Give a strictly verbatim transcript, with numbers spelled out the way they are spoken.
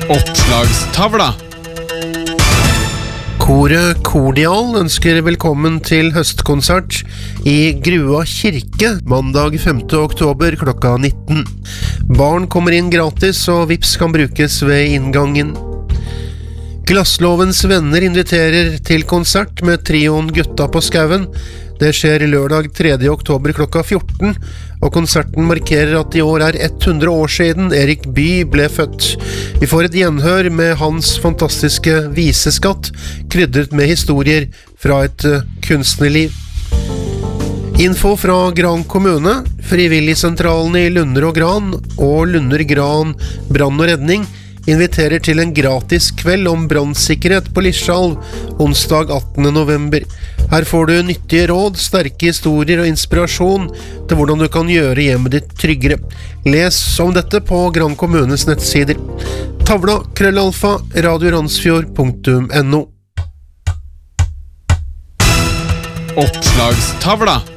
Oppslagstavla. Koret Kordial ønsker velkommen til høstkonsert i Grua kirke mandag femte oktober klokka nitten. Barn kommer inn gratis og vips kan brukes ved inngangen. Glasslovens venner inviterer til konsert med trioen Gutta på Skauen. Det skjer lørdag tredje oktober klokka fjorten, og konserten markerer at i år er hundre år siden Erik Bye ble født. Vi får et gjenhør med hans fantastiske viseskatt, krydret med historier fra et uh, kunstnerliv. Info fra Gran kommune, frivilligsentralen i Lunder og Gran og Lunder Gran Brann og Redning inviterer til en gratis kveld om brannsikkerhet på Lischalv, onsdag attende november. Her får du nyttige råd, sterke historier og inspirasjon til hvordan du kan gjøre hjemmet ditt tryggere. Les om dette på Gran kommunes nettsider. Tavla, krøllalfa, radioransfjord punktum no. Oppslagstavla.